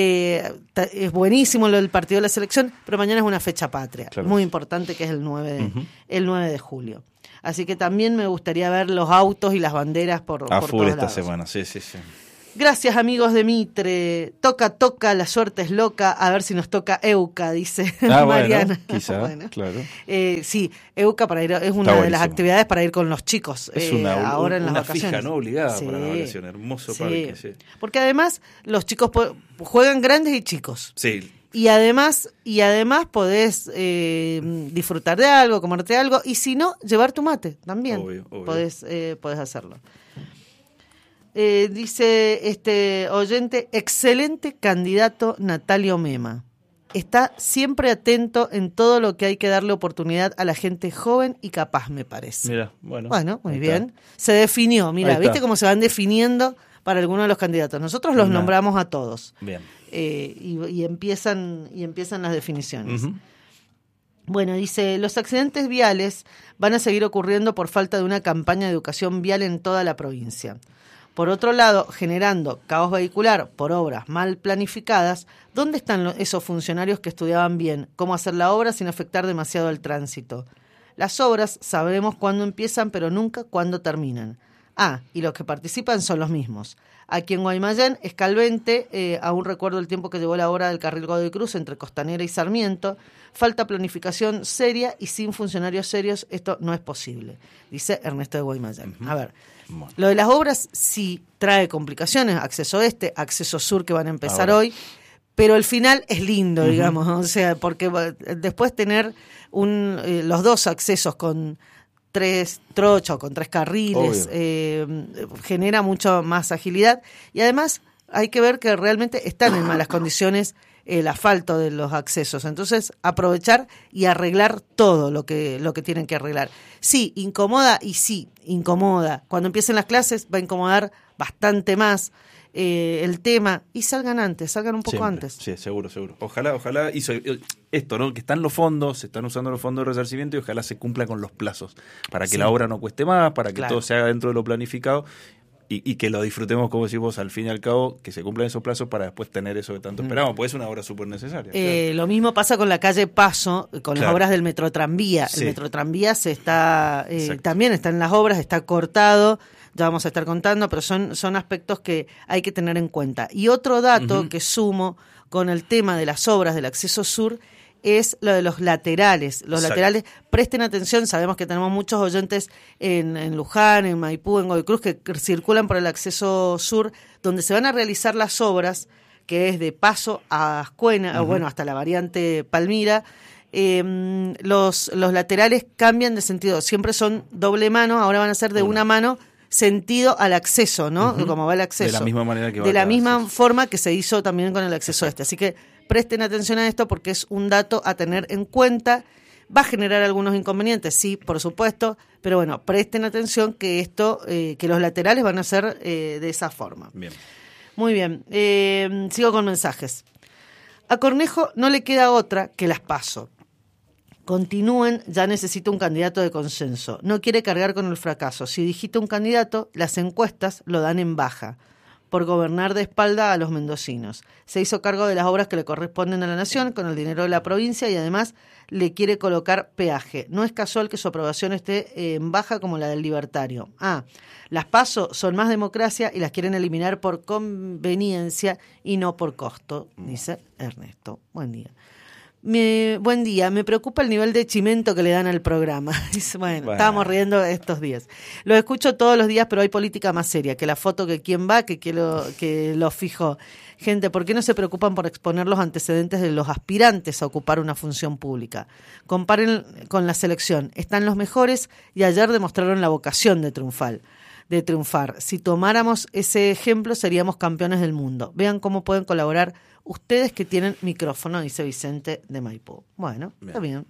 es buenísimo lo del partido de la selección, pero mañana es una fecha patria, muy importante, que es el 9 de julio. Así que también me gustaría ver los autos y las banderas por todos lados. A full esta semana, sí. Gracias, amigos de Mitre. Toca, la suerte es loca. A ver si nos toca Euca, dice Mariana. Bueno, quizá, claro. Sí, Euca para ir, es una de las actividades para ir con los chicos. Es ahora en las vacaciones. Fija, ¿no? Obligada para la vacación. Hermoso parque. Sí. Porque además los chicos juegan grandes y chicos. Sí. Y además podés disfrutar de algo, comerte algo, y si no, llevar tu mate también. Obvio. Podés hacerlo. Dice este oyente, excelente candidato Natalio Mema. Está siempre atento en todo lo que hay que darle oportunidad a la gente joven y capaz, me parece. Mira, bueno, muy bien. Se definió, ¿viste cómo se van definiendo para algunos de los candidatos? Nosotros los nombramos a todos. Bien. Y empiezan las definiciones. Bueno, dice, los accidentes viales van a seguir ocurriendo por falta de una campaña de educación vial en toda la provincia. Por otro lado, generando caos vehicular por obras mal planificadas, ¿dónde están esos funcionarios que estudiaban bien cómo hacer la obra sin afectar demasiado al tránsito? Las obras sabremos cuándo empiezan, pero nunca cuándo terminan. Y los que participan son los mismos. Aquí en Guaymallén, Escalvente, aún recuerdo el tiempo que llevó la obra del carril Godoy Cruz entre Costanera y Sarmiento. Falta planificación seria y sin funcionarios serios esto no es posible, dice Ernesto de Guaymallén. A ver, lo de las obras sí trae complicaciones, acceso este, acceso sur que van a empezar hoy, pero el final es lindo, digamos, o sea, porque después tener los dos accesos con 3 trochas, con 3 carriles, genera mucho más agilidad y además hay que ver que realmente están en malas condiciones el asfalto de los accesos, entonces aprovechar y arreglar todo lo que tienen que arreglar. Sí, incomoda cuando empiecen las clases va a incomodar bastante más el tema y salgan un poco antes. Sí, seguro. Ojalá hizo esto, ¿no? Que están los fondos, se están usando los fondos de resarcimiento y ojalá se cumpla con los plazos para que la obra no cueste más, para que todo se haga dentro de lo planificado y que lo disfrutemos, como decís vos, al fin y al cabo, que se cumplan esos plazos para después tener eso que tanto esperamos, porque es una obra súper necesaria. Lo mismo pasa con la calle Paso, con las obras del Metrotranvía. El Metrotranvía también está en las obras, está cortado. Ya vamos a estar contando, pero son aspectos que hay que tener en cuenta. Y otro dato que sumo con el tema de las obras del acceso sur es lo de los laterales. Los laterales, presten atención, sabemos que tenemos muchos oyentes en Luján, en Maipú, en Godoy Cruz, que circulan por el acceso sur, donde se van a realizar las obras, que es de Paso a Ascuena, hasta la variante Palmira. Los laterales cambian de sentido, siempre son doble mano, ahora van a ser de una mano, sentido al acceso, ¿no? Como va el acceso. De la misma manera que va. De la misma forma que se hizo también con el acceso este. Así que presten atención a esto porque es un dato a tener en cuenta. Va a generar algunos inconvenientes, sí, por supuesto, pero bueno, presten atención que que los laterales van a ser de esa forma. Bien. Muy bien. Sigo con mensajes. A Cornejo no le queda otra que las PASO. Continúen, ya necesita un candidato de consenso. No quiere cargar con el fracaso. Si digita un candidato, las encuestas lo dan en baja por gobernar de espalda a los mendocinos. Se hizo cargo de las obras que le corresponden a la nación con el dinero de la provincia y además le quiere colocar peaje. No es casual que su aprobación esté en baja como la del libertario. Las PASO son más democracia y las quieren eliminar por conveniencia y no por costo, dice Ernesto. Buen día. Buen día, me preocupa el nivel de chimento que le dan al programa. Dice, bueno, estábamos riendo estos días. Lo escucho todos los días, pero hay política más seria, que la foto, que quién va, que lo fijó. Gente, ¿por qué no se preocupan por exponer los antecedentes de los aspirantes a ocupar una función pública? Comparen con la selección. Están los mejores y ayer demostraron la vocación de triunfar. Si tomáramos ese ejemplo, seríamos campeones del mundo. Vean cómo pueden colaborar ustedes que tienen micrófono, dice Vicente de Maipú. Bueno, está bien.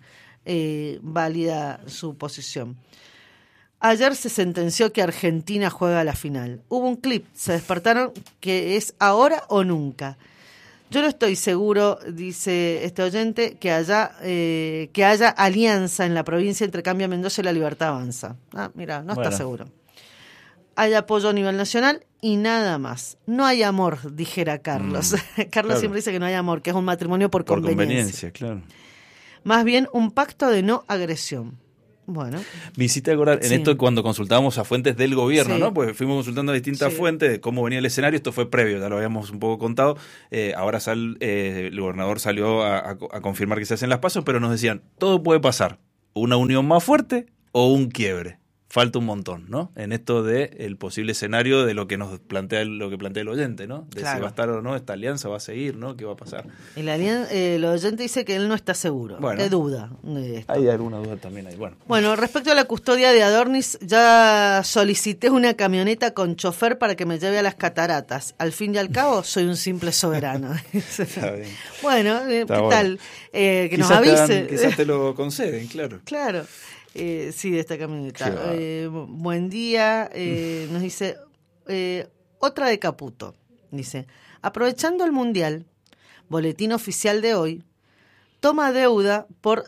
Válida su posición. Ayer se sentenció que Argentina juega a la final. Hubo un clip, se despertaron que es ahora o nunca. Yo no estoy seguro, dice este oyente, que haya alianza en la provincia entre Cambia Mendoza y La Libertad Avanza. Mira, no está seguro. Hay apoyo a nivel nacional y nada más. No hay amor, dijera Carlos. Carlos siempre dice que no hay amor, que es un matrimonio por conveniencia. Claro. Más bien un pacto de no agresión. Bueno. Me hiciste acordar en esto cuando consultábamos a fuentes del gobierno, ¿no? Pues fuimos consultando a distintas fuentes de cómo venía el escenario. Esto fue previo, ya lo habíamos un poco contado. Ahora el gobernador salió a confirmar que se hacen las PASO, pero nos decían, todo puede pasar. Una unión más fuerte o un quiebre. Falta un montón, ¿no? En esto de el posible escenario de lo que nos plantea el oyente, ¿no? De si va a estar o no esta alianza, va a seguir, ¿no? ¿Qué va a pasar? El oyente dice que él no está seguro. Bueno, ¿qué duda de esto? Hay alguna duda también ahí. Bueno, respecto a la custodia de Adornis, ya solicité una camioneta con chofer para que me lleve a las cataratas. Al fin y al cabo, soy un simple soberano. Está bien. Bueno, ¿qué tal? Que quizás nos avise. Quizás te lo conceden, claro. Claro. Sí, de esta camioneta. Buen día, nos dice, otra de Caputo. Dice, aprovechando el Mundial, boletín oficial de hoy, toma deuda por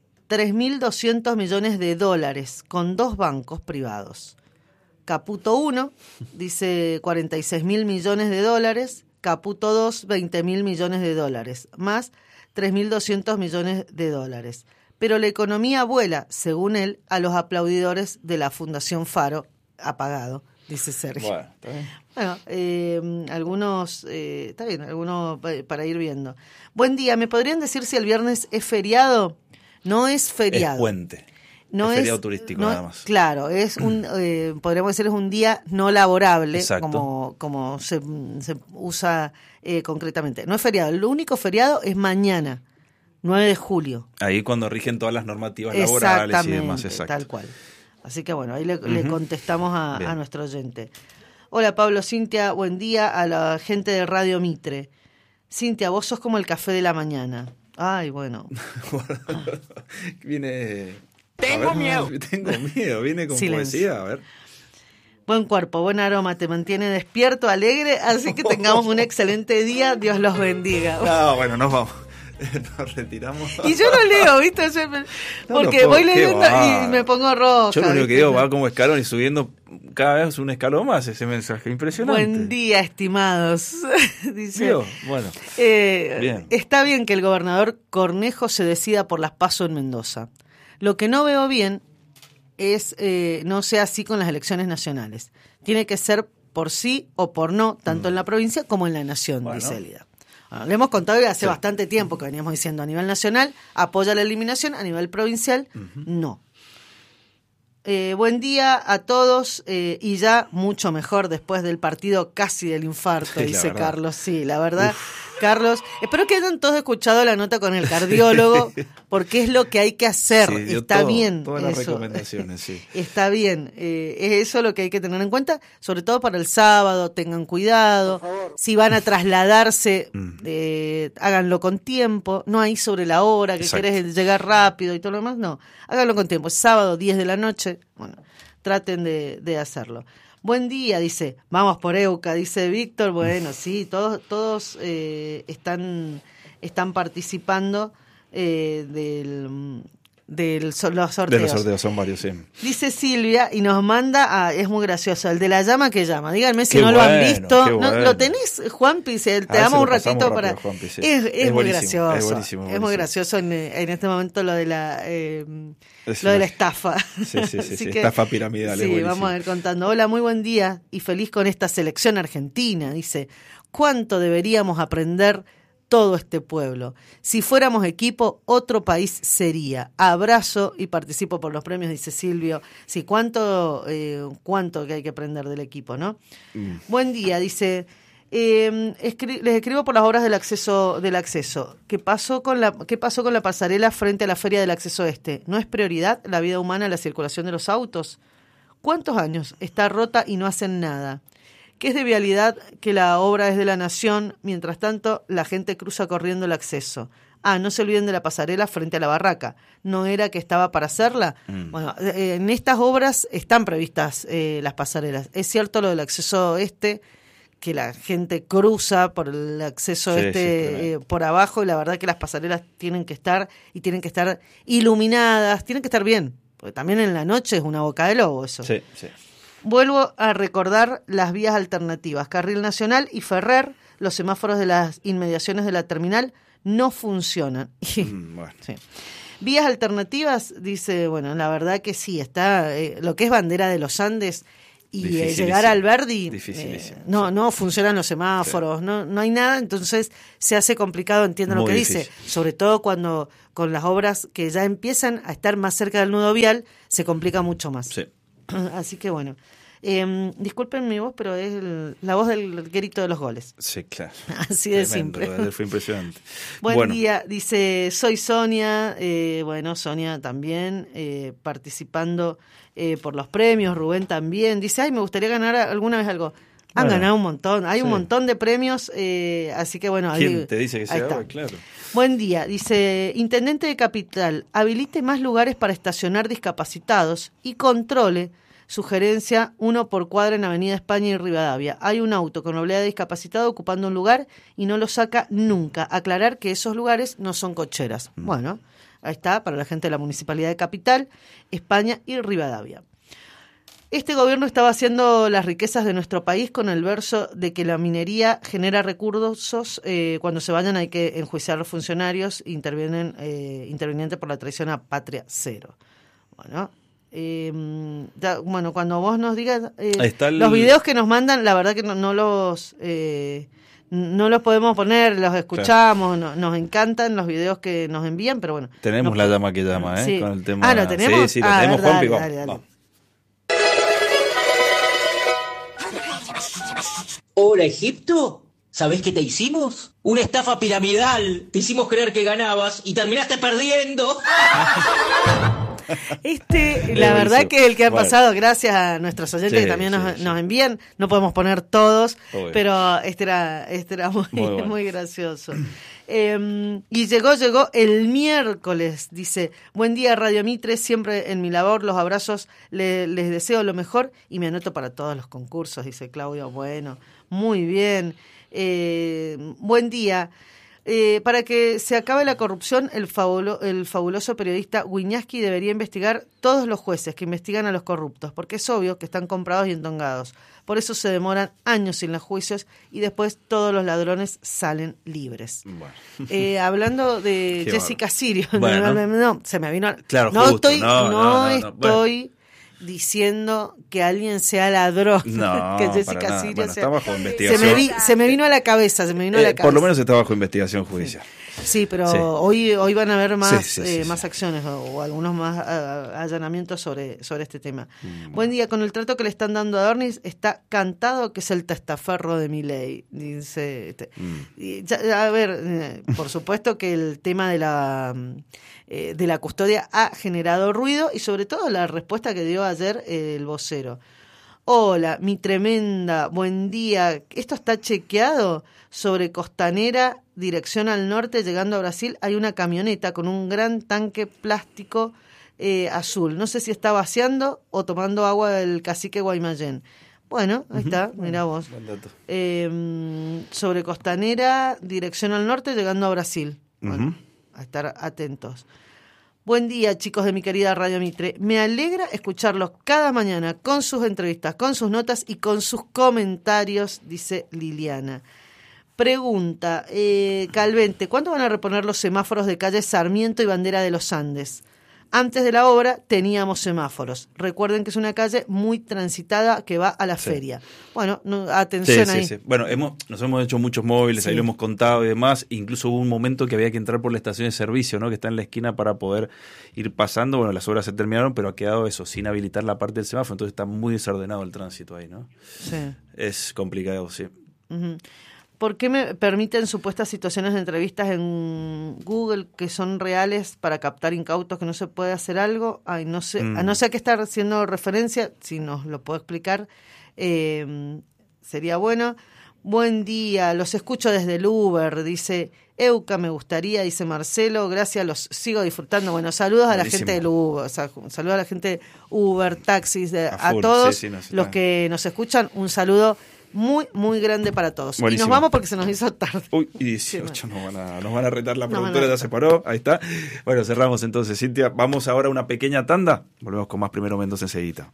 $3.200 millones con 2 bancos privados. Caputo 1 dice $46.000 millones, Caputo 2, $20.000 millones, más $3.200 millones. Pero la economía vuela, según él, a los aplaudidores de la Fundación Faro, ha pagado dice Sergio. Bueno, está bien. Bueno, algunos, está bien, algunos para ir viendo. Buen día, ¿me podrían decir si el viernes es feriado? No es feriado. Es puente. No es feriado turístico nada más. Claro, es un, podríamos decir, es un día no laborable, Exacto. como se usa concretamente. No es feriado, el único feriado es mañana, 9 de julio. Ahí cuando rigen todas las normativas laborales y demás, exacto. Tal cual. Así que bueno, ahí le contestamos a nuestro oyente. Hola Pablo, Cintia, buen día a la gente de Radio Mitre. Cintia, vos sos como el café de la mañana. Ay, bueno. Viene... Tengo miedo, viene con Silencio. poesía, a ver. Buen cuerpo, buen aroma, te mantiene despierto, alegre, así que tengamos un excelente día, Dios los bendiga. No, bueno, nos vamos. Nos retiramos. Y yo no leo, ¿viste? Porque voy leyendo y me pongo roja. Yo lo único que ¿viste? digo, va como escalón y subiendo cada vez un escalón más ese mensaje. Impresionante. Buen día, estimados. Dice. ¿Vio? Bueno. Bien. Está bien que el gobernador Cornejo se decida por las PASO en Mendoza. Lo que no veo bien es no sea así con las elecciones nacionales. Tiene que ser por sí o por no, tanto en la provincia como en la nación, dice Elida. Bueno, le hemos contado y hace bastante tiempo que veníamos diciendo a nivel nacional apoya la eliminación, a nivel provincial no. Buen día a todos y ya mucho mejor después del partido casi del infarto, dice verdad. Carlos. Sí, la verdad, Carlos, espero que hayan todos escuchado la nota con el cardiólogo porque es lo que hay que hacer. Sí, está bien. Todas las recomendaciones, sí. Está bien. Es eso lo que hay que tener en cuenta, sobre todo para el sábado, tengan cuidado. Si van a trasladarse, háganlo con tiempo. No ahí sobre la hora, que querés llegar rápido y todo lo demás, no. Háganlo con tiempo. Es sábado, 10 de la noche. Bueno, traten de hacerlo. Buen día, dice. Vamos por Euca, dice Víctor. Bueno, sí, todos están participando de los sorteos. De los sorteos, son varios, sí. Dice Silvia y nos manda es muy gracioso, el de la llama que llama. Díganme si no lo han visto. Bueno. ¿Lo tenés, Juanpi? Te damos un ratito rápido, para... Juanpi, sí. Es muy gracioso. Es buenísimo. Es muy gracioso en este momento lo de la estafa. Sí, estafa piramidal. Sí, vamos a ir contando. Hola, muy buen día y feliz con esta selección argentina. Dice, ¿cuánto deberíamos aprender todo este pueblo? Si fuéramos equipo, otro país sería. Abrazo y participo por los premios, dice Silvio. Sí, cuánto que hay que aprender del equipo, ¿no? Buen día, dice. Les escribo por las obras del acceso. ¿Qué pasó con la pasarela frente a la Feria del Acceso Este? ¿No es prioridad la vida humana, la circulación de los autos? ¿Cuántos años está rota y no hacen nada? ¿Qué es de vialidad que la obra es de la nación? Mientras tanto, la gente cruza corriendo el acceso. No se olviden de la pasarela frente a la barraca. ¿No era que estaba para hacerla? Bueno, en estas obras están previstas las pasarelas. Es cierto lo del acceso este, que la gente cruza por el acceso por abajo, y la verdad que las pasarelas tienen que estar iluminadas, tienen que estar bien, porque también en la noche es una boca de lobo eso. Sí. Vuelvo a recordar las vías alternativas, Carril Nacional y Ferrer, los semáforos de las inmediaciones de la terminal no funcionan. Bueno. Sí. Vías alternativas, dice, bueno, la verdad que sí, está lo que es Bandera de los Andes y llegar al Verdi, no funcionan los semáforos, no hay nada, entonces se hace complicado, entiendo lo que dice, sobre todo cuando con las obras que ya empiezan a estar más cerca del nudo vial, se complica mucho más. Sí. Así que bueno, disculpen mi voz, pero es la voz del grito de los goles. Sí, claro. Así de simple. Fue impresionante. Buen día, dice, soy Sonia. Sonia también participando por los premios. Rubén también. Dice, me gustaría ganar alguna vez algo. Han ganado un montón, hay un montón de premios, así que bueno. ¿Quién te dice que se haga? Claro. Buen día, dice, Intendente de Capital, habilite más lugares para estacionar discapacitados y controle, sugerencia, 1 por cuadra en Avenida España y Rivadavia. Hay un auto con movilidad de discapacitado ocupando un lugar y no lo saca nunca. Aclarar que esos lugares no son cocheras. Bueno, ahí está, para la gente de la Municipalidad de Capital, España y Rivadavia. Este gobierno está vaciando las riquezas de nuestro país con el verso de que la minería genera recursos, cuando se vayan hay que enjuiciar a los funcionarios intervinientes por la traición a patria cero. Bueno, Bueno, cuando vos nos digas los videos que nos mandan, la verdad que no los podemos poner, los escuchamos, claro. Nos encantan los videos que nos envían, pero bueno. Tenemos la llama que llama, sí. Con el tema. ¿Lo tenemos? Sí, lo tenemos, Juanpi, dale. Hola, Egipto. ¿Sabés qué te hicimos? Una estafa piramidal. Te hicimos creer que ganabas y terminaste perdiendo. La verdad que el que ha pasado, gracias a nuestros oyentes que también nos envían, no podemos poner todos, pero este era muy gracioso. Y llegó el miércoles, dice: buen día Radio Mitre, siempre en mi labor, los abrazos, les deseo lo mejor y me anoto para todos los concursos, dice Claudio. Bueno, muy bien. Buen día. Para que se acabe la corrupción, el fabuloso periodista Wiñaski debería investigar todos los jueces que investigan a los corruptos, porque es obvio que están comprados y entongados. Por eso se demoran años sin los juicios y después todos los ladrones salen libres. Bueno. Hablando de Jessica Sirio, no, se me vino. Claro, no justo, estoy diciendo que alguien sea ladrón, que Jessica Sirio está bajo investigación. Se me vino a la cabeza, Por lo menos está bajo investigación judicial. Sí, pero hoy van a haber más acciones o algunos más allanamientos sobre este tema. Buen día, con el trato que le están dando a Dornis, está cantado que es el testaferro de Milei, dice. A ver, por supuesto que el tema de la custodia ha generado ruido y sobre todo la respuesta que dio ayer el vocero. Hola, mi tremenda, buen día. ¿Esto está chequeado? Sobre Costanera, dirección al norte, llegando a Brasil, hay una camioneta con un gran tanque plástico azul. No sé si está vaciando o tomando agua del cacique Guaymallén. Bueno, ahí está, mirá vos. Buen dato. Sobre Costanera, dirección al norte, llegando a Brasil. Bueno, a estar atentos. Buen día, chicos de mi querida Radio Mitre. Me alegra escucharlos cada mañana con sus entrevistas, con sus notas y con sus comentarios, dice Liliana. Pregunta, Calvente, ¿cuándo van a reponer los semáforos de calle Sarmiento y Bandera de los Andes? Antes de la obra teníamos semáforos. Recuerden que es una calle muy transitada que va a la feria. Bueno, atención ahí. Sí. Bueno, nos hemos hecho muchos móviles, ahí lo hemos contado y demás. Incluso hubo un momento que había que entrar por la estación de servicio, ¿no? Que está en la esquina para poder ir pasando. Bueno, las obras se terminaron, pero ha quedado eso, sin habilitar la parte del semáforo. Entonces está muy desordenado el tránsito ahí, ¿no? Sí. Es complicado, sí. Uh-huh. ¿Por qué me permiten supuestas situaciones de entrevistas en Google que son reales para captar incautos, que no se puede hacer algo? Ay, no sé, no sé a qué estar haciendo referencia, si nos lo puedo explicar, sería bueno. Buen día, los escucho desde el Uber, dice Euca, me gustaría, dice Marcelo, gracias, los sigo disfrutando. Bueno, saludos a la gente del Uber, saludos a la gente Uber, taxis, a todos los que nos escuchan, un saludo muy, muy grande para todos. Buenísimo. Y nos vamos porque se nos hizo tarde. Uy, y 18 nos van a retar, la productora ya se paró, ahí está. Bueno, cerramos entonces, Cintia. Vamos ahora a una pequeña tanda. Volvemos con más Primero Mendoza enseguida.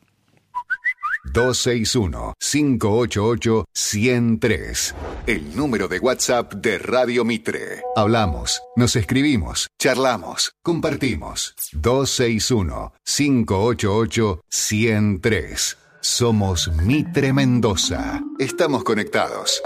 261-588-103. El número de WhatsApp de Radio Mitre. Hablamos, nos escribimos, charlamos, compartimos. 261-588-103. Somos Mitre Mendoza. Estamos conectados.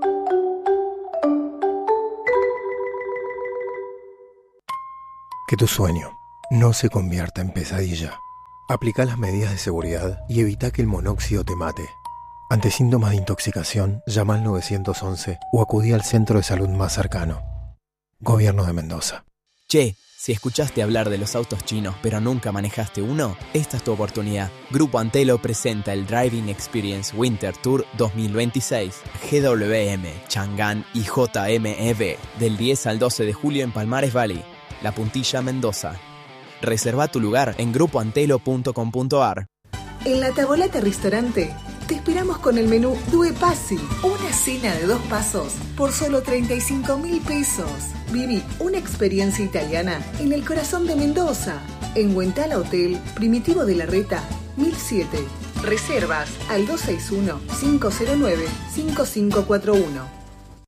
Que tu sueño no se convierta en pesadilla. Aplica las medidas de seguridad y evita que el monóxido te mate. Ante síntomas de intoxicación, llama al 911 o acudí al centro de salud más cercano. Gobierno de Mendoza. Che, si escuchaste hablar de los autos chinos pero nunca manejaste uno, esta es tu oportunidad. Grupo Antelo presenta el Driving Experience Winter Tour 2026, GWM, Chang'an y JMEV, del 10 al 12 de julio en Palmares Valley, La Puntilla, Mendoza. Reserva tu lugar en grupoantelo.com.ar. En La Tavolata Restaurante te esperamos con el menú Due Passi, una cena de 2 pasos por solo 35.000 pesos. Viví una experiencia italiana en el corazón de Mendoza, en Huentala Hotel, Primitivo de la Reta, 1007. Reservas al 261-509-5541.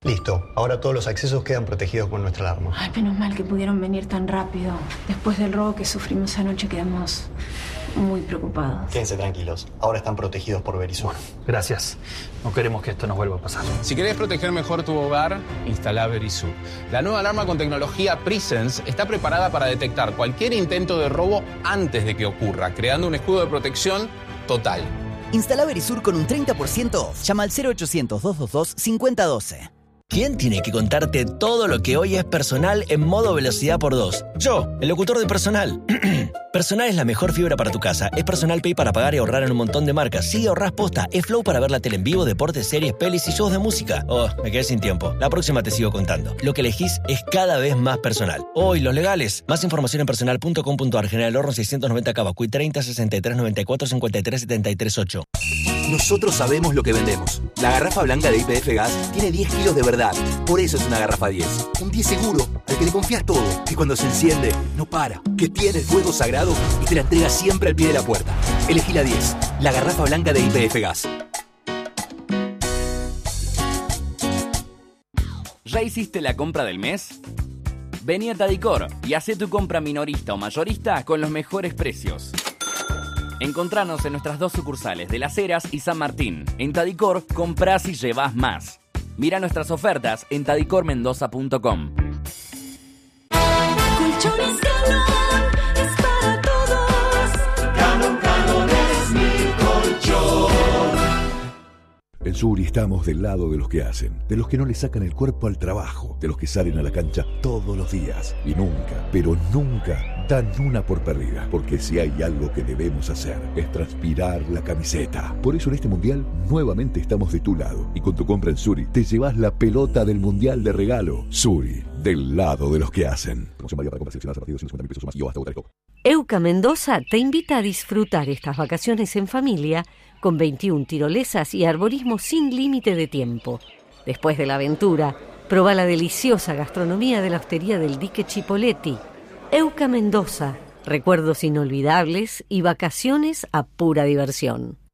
Listo, ahora todos los accesos quedan protegidos con nuestra alarma. Ay, menos mal que pudieron venir tan rápido. Después del robo que sufrimos anoche quedamos muy preocupados. Quédense tranquilos, ahora están protegidos por Verisur. Gracias, no queremos que esto nos vuelva a pasar. Si querés proteger mejor tu hogar, instala Verisur. La nueva alarma con tecnología Presence está preparada para detectar cualquier intento de robo antes de que ocurra, creando un escudo de protección total. Instala Verisur con un 30% off. Llama al 0800-222-5012. ¿Quién tiene que contarte todo lo que hoy es Personal en modo velocidad por 2? Yo, el locutor de Personal. Personal es la mejor fibra para tu casa. Es Personal Pay para pagar y ahorrar en un montón de marcas. Sí, ahorrás posta. Es Flow para ver la tele en vivo, deportes, series, pelis y shows de música. Oh, me quedé sin tiempo. La próxima te sigo contando. Lo que elegís es cada vez más personal. Hoy, los legales. Más información en personal.com.ar. General Horno 690 Cavacuy 30 63 94 53 73 8. Nosotros sabemos lo que vendemos. La garrafa blanca de YPF Gas tiene 10 kilos de verdad. Por eso es una garrafa 10. Un 10 seguro, al que le confías todo. Que cuando se enciende, no para. Que tiene el fuego sagrado y te la entrega siempre al pie de la puerta. Elegí la 10. La garrafa blanca de YPF Gas. ¿Ya hiciste la compra del mes? Vení a Tadicor y hacé tu compra minorista o mayorista con los mejores precios. Encontranos en nuestras 2 sucursales de Las Heras y San Martín. En Tadicor, comprás y llevás más. Mira nuestras ofertas en tadicormendoza.com. Colchones Calón es para todos. Calón es mi colchón. En Suri estamos del lado de los que hacen, de los que no le sacan el cuerpo al trabajo, de los que salen a la cancha todos los días y nunca, pero nunca dan una por perdida, porque si hay algo que debemos hacer es transpirar la camiseta. Por eso en este mundial nuevamente estamos de tu lado y con tu compra en Suri te llevas la pelota del mundial de regalo. Suri, del lado de los que hacen. Promoción válida para compras seleccionadas a partir de 250.000 pesos más y hasta votar el COP. Euca Mendoza te invita a disfrutar estas vacaciones en familia con 21 tirolesas y arborismo sin límite de tiempo. Después de la aventura, proba la deliciosa gastronomía de la hostería del Dique Chipoletti. Euca Mendoza, recuerdos inolvidables y vacaciones a pura diversión.